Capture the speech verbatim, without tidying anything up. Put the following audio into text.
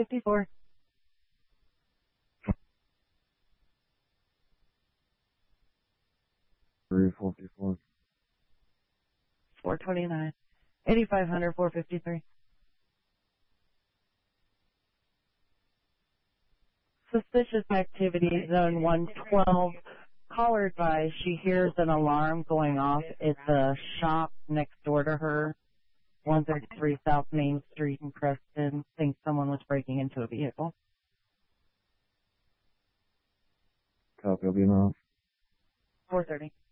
fifty-four. three forty-four. four twenty-nine. eighty-five hundred, four fifty-three. Suspicious activity, zone one twelve. Caller advised she hears an alarm going off. It's a shop next door to her, one thirty-three South Main Street in Preston. Thinks someone was breaking into a vehicle. Copy, I'll be in the house. four thirty.